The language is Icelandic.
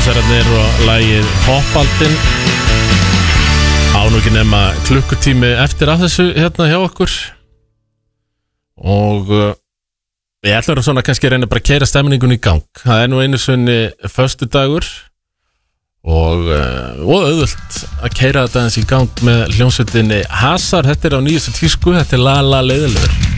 Pólverjarnir og lagið Hoppaldinn. Á nú ekki nema klukkutími eftir af þessu hérna hjá okkur. Og ég ætla að svona kannski reyna bara að keyra stemningun í gang. Það nú einu sinni föstudagur og auðvöld að keyra þetta eins í gang með hljómsveitinni Hasar. Þetta á nýjustu tísku, þetta La La leiðilegur.